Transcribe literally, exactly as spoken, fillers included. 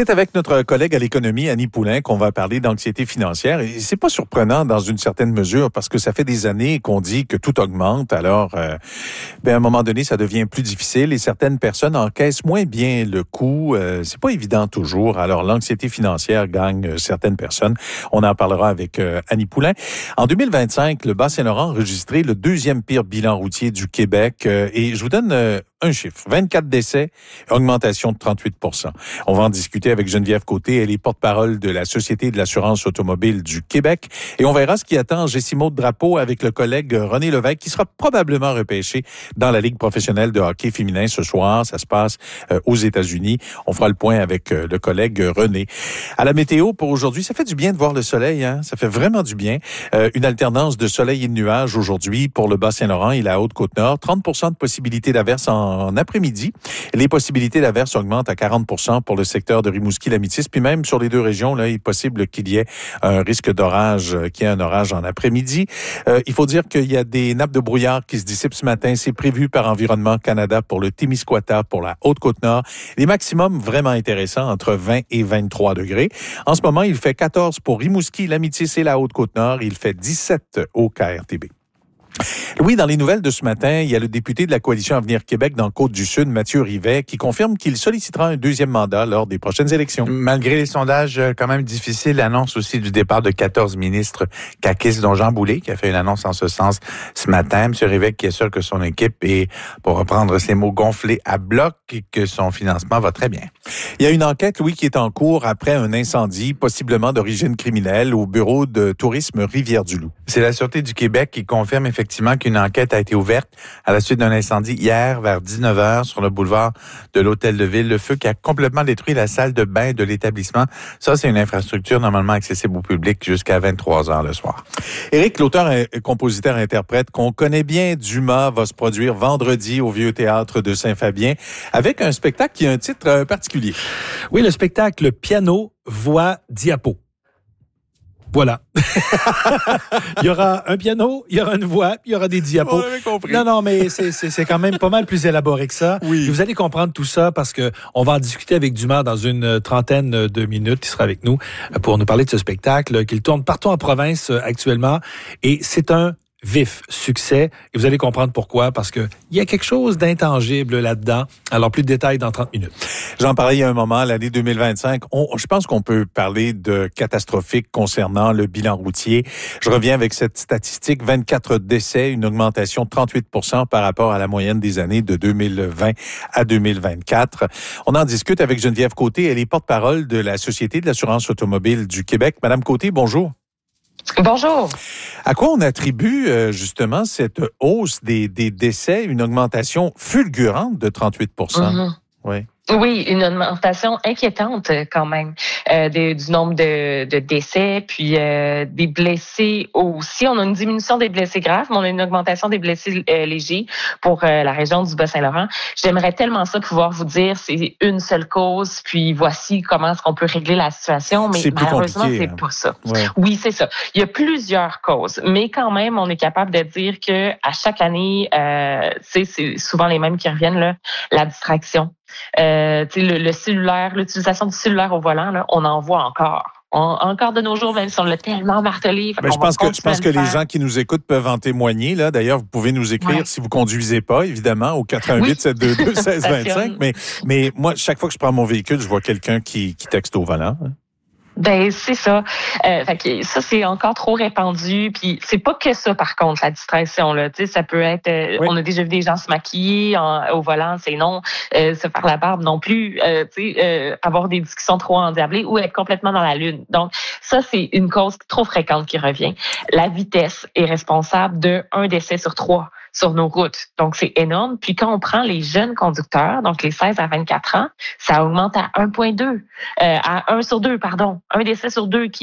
C'est avec notre collègue à l'économie, Annie Poulain, qu'on va parler d'anxiété financière. Et c'est pas surprenant dans une certaine mesure parce que ça fait des années qu'on dit que tout augmente. Alors, euh, ben, à un moment donné, ça devient plus difficile et certaines personnes encaissent moins bien le coût. Euh, c'est pas évident toujours. Alors, l'anxiété financière gagne certaines personnes. On en parlera avec euh, Annie Poulain. En deux mille vingt-cinq, le Bas-Saint-Laurent a enregistré le deuxième pire bilan routier du Québec. Euh, et je vous donne euh, un chiffre. vingt-quatre décès, augmentation de trente-huit pour cent. On va en discuter avec Geneviève Côté. Elle est porte-parole de la Société de l'assurance automobile du Québec. Et on verra ce qui attend Jessimo Drapeau avec le collègue René Lévesque, qui sera probablement repêché dans la Ligue professionnelle de hockey féminin ce soir. Ça se passe euh, aux États-Unis. On fera le point avec euh, le collègue René. À la météo pour aujourd'hui, ça fait du bien de voir le soleil. Hein? Ça fait vraiment du bien. Euh, une alternance de soleil et de nuages aujourd'hui pour le Bas-Saint-Laurent et la Haute-Côte-Nord. trente pour cent de possibilités d'averses en en après-midi. Les possibilités d'averses augmentent à quarante pour cent pour le secteur de Rimouski-Lamitis. Puis même sur les deux régions, là, il est possible qu'il y ait un risque d'orage, qu'il y ait un orage en après-midi. Euh, il faut dire qu'il y a des nappes de brouillard qui se dissipent ce matin. C'est prévu par Environnement Canada pour le Témiscouata, pour la Haute-Côte-Nord. Les maximums vraiment intéressants, entre vingt et vingt-trois degrés. En ce moment, il fait quatorze pour Rimouski, Lamitis et la Haute-Côte-Nord. Il fait dix-sept au K R T B. Oui, dans les nouvelles de ce matin, il y a le député de la Coalition Avenir Québec dans Côte-du-Sud, Mathieu Rivet, qui confirme qu'il sollicitera un deuxième mandat lors des prochaines élections. Malgré les sondages quand même difficiles, l'annonce aussi du départ de quatorze ministres caquistes, dont Jean Boulet, qui a fait une annonce en ce sens ce matin. M. Rivet qui est sûr que son équipe est, pour reprendre ses mots, gonflée à bloc et que son financement va très bien. Il y a une enquête, oui, qui est en cours après un incendie, possiblement d'origine criminelle, au bureau de tourisme Rivière-du-Loup. C'est la Sûreté du Québec qui confirme effectivement qu'une enquête a été ouverte à la suite d'un incendie hier vers dix-neuf heures sur le boulevard de l'Hôtel de Ville. Le feu qui a complètement détruit la salle de bain de l'établissement. Ça, c'est une infrastructure normalement accessible au public jusqu'à vingt-trois heures le soir. Éric, l'auteur, compositeur, interprète qu'on connaît bien, Dumas, va se produire vendredi au Vieux Théâtre de Saint-Fabien avec un spectacle qui a un titre particulier. Oui, le spectacle Piano, Voix, Diapo. Voilà. Il y aura un piano, il y aura une voix, puis il y aura des diapos. On avait compris. Non, non, mais c'est, c'est, c'est quand même pas mal plus élaboré que ça. Oui. Et vous allez comprendre tout ça parce que on va en discuter avec Dumas dans une trentaine de minutes. Il sera avec nous pour nous parler de ce spectacle qu'il tourne partout en province actuellement. Et c'est un vif succès. Et vous allez comprendre pourquoi, parce que il y a quelque chose d'intangible là-dedans. Alors, plus de détails dans trente minutes. J'en parlais il y a un moment, l'année deux mille vingt-cinq. On, je pense qu'on peut parler de catastrophique concernant le bilan routier. Je reviens avec cette statistique. vingt-quatre décès, une augmentation de trente-huit pour cent par rapport à la moyenne des années de deux mille vingt à deux mille vingt-quatre. On en discute avec Geneviève Côté. Elle est porte-parole de la Société de l'assurance automobile du Québec. Madame Côté, bonjour. Bonjour. À quoi on attribue euh, justement cette hausse des, des décès, une augmentation fulgurante de trente-huit pour cent? Mm-hmm. Oui. Oui, une augmentation inquiétante quand même euh, de, du nombre de, de décès, puis euh, des blessés aussi. On a une diminution des blessés graves, mais on a une augmentation des blessés euh, légers pour euh, la région du Bas-Saint-Laurent. J'aimerais tellement ça pouvoir vous dire c'est une seule cause, puis voici comment est-ce qu'on peut régler la situation, mais c'est malheureusement, c'est hein. pas ça. Ouais. Oui, c'est ça. Il y a plusieurs causes, mais quand même, on est capable de dire que à chaque année, euh, c'est souvent les mêmes qui reviennent, là, la distraction. Euh, le, le cellulaire, l'utilisation du cellulaire au volant, là, on en voit encore. On, encore de nos jours, même si on l'a tellement martelé. Ben, je pense que, je pense que les gens qui nous écoutent peuvent en témoigner. Là. D'ailleurs, vous pouvez nous écrire ouais. si vous conduisez pas, évidemment, au quatre un huit sept deux deux seize vingt-cinq. mais, mais moi, chaque fois que je prends mon véhicule, je vois quelqu'un qui, qui texte au volant. Hein. Ben c'est ça. Euh, fait que ça c'est encore trop répandu. Puis c'est pas que ça par contre la distraction là. Tu sais ça peut être. Euh, oui. On a déjà vu des gens se maquiller en, au volant, c'est non. Euh, se faire la barbe non plus. Euh, tu sais euh, avoir des discussions trop endiablées ou être complètement dans la lune. Donc ça c'est une cause trop fréquente qui revient. La vitesse est responsable de un décès sur trois sur nos routes. Donc, c'est énorme. Puis, quand on prend les jeunes conducteurs, donc les seize à vingt-quatre ans, ça augmente à un virgule deux, euh, à un sur deux, pardon. Un décès sur deux qui